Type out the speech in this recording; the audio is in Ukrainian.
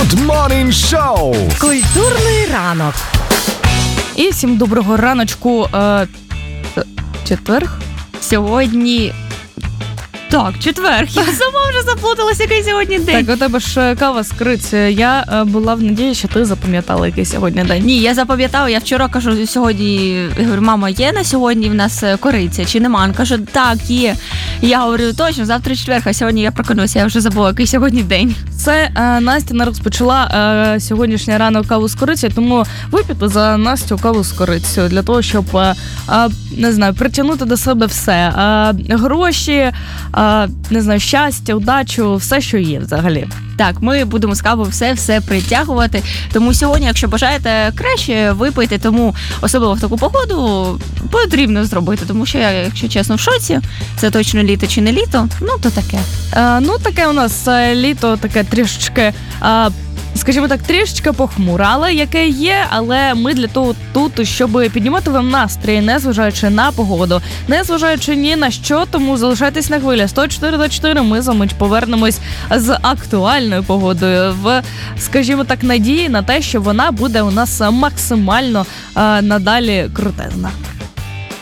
Good Morning Show. Культурний ранок. І всім доброго раночку. Четверг? Сьогодні... Так, четверг. Я сама вже заплуталася, який сьогодні день. Так, у тебе ж кава з криці. Я була в надії, що ти запам'ятала, який сьогодні день. Ні, я запам'ятала, я вчора кажу, сьогодні, я говорю, мама, є на сьогодні в нас кориця чи нема? Він каже, так, є. І я говорю, точно, завтра четверг, а сьогодні я прокинуся, я вже забула, який сьогодні день. Це Настя розпочала сьогоднішній ранок каву з корицею, тому випити за Настю каву з корицею для того, щоб, не знаю, притягнути до себе все. Гроші, не знаю, щастя, удачу, все, що є взагалі. Так, ми будемо з кавою все притягувати. Тому сьогодні, якщо бажаєте, краще випийте, тому особливо в таку погоду потрібно зробити. Тому що я, якщо чесно, в шоці, це точно літо чи не літо, ну то таке. Таке у нас літо, таке трішечки... Скажімо так, трішечки похмуре, але яке є, але ми для того тут, щоб піднімати вам настрій, не зважаючи на погоду, не зважаючи ні на що, тому залишайтесь на хвилі 104.4, ми за мить повернемось з актуальною погодою, в, скажімо так, надії на те, що вона буде у нас максимально надалі крутезна.